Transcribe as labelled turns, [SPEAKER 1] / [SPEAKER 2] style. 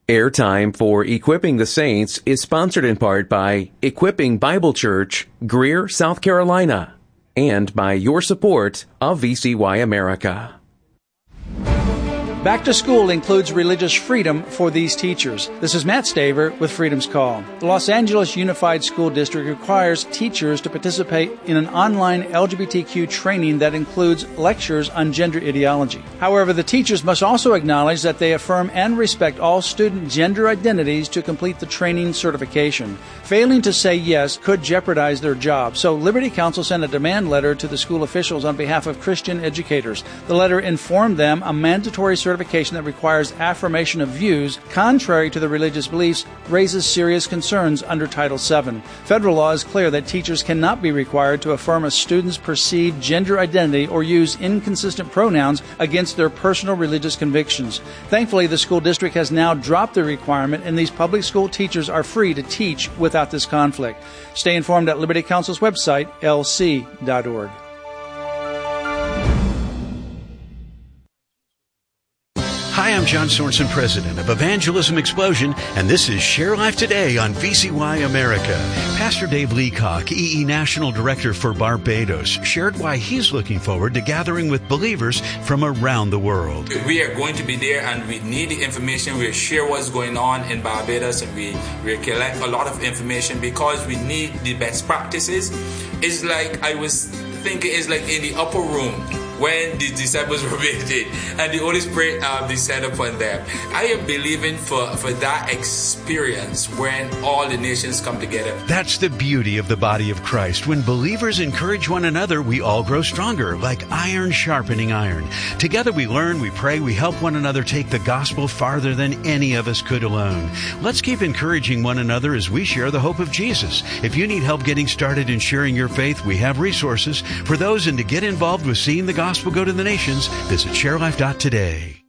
[SPEAKER 1] Airtime for Equipping the Saints is sponsored in part by Equipping Bible Church, Greer, South Carolina, and by your support of VCY America.
[SPEAKER 2] Back to school includes religious freedom for these teachers. This is Matt Staver with Freedom's Call. The Los Angeles Unified School District requires teachers to participate in an online LGBTQ training that includes lectures on gender ideology. However, the teachers must also acknowledge that they affirm and respect all student gender identities to complete the training certification. Failing to say yes could jeopardize their job, so Liberty Counsel sent a demand letter to the school officials on behalf of Christian educators. The letter informed them a mandatory certification that requires affirmation of views contrary to the religious beliefs raises serious concerns under Title VII. Federal law is clear that teachers cannot be required to affirm a student's perceived gender identity or use inconsistent pronouns against their personal religious convictions. Thankfully, the school district has now dropped the requirement, and these public school teachers are free to teach without this conflict. Stay informed at Liberty Counsel's website, lc.org.
[SPEAKER 3] Hi, I'm John Sorensen, president of Evangelism Explosion, and this is Share Life Today on VCY America. Pastor Dave Leacock, EE National Director for Barbados, shared why he's looking forward to gathering with believers from around the world.
[SPEAKER 4] We are going to be there, and we need the information. We'll share what's going on in Barbados, and we collect a lot of information because we need the best practices. It's like I was thinking, it's like in the upper room when the disciples were visited and the Holy Spirit descended upon them. I am believing for that experience when all the nations come together.
[SPEAKER 3] That's the beauty of the body of Christ. When believers encourage one another, we all grow stronger, like iron sharpening iron. Together we learn, we pray, we help one another take the gospel farther than any of us could alone. Let's keep encouraging one another as we share the hope of Jesus. If you need help getting started in sharing your faith, we have resources for those, and to get involved with seeing the gospel go to the nations, visit sharelife.today.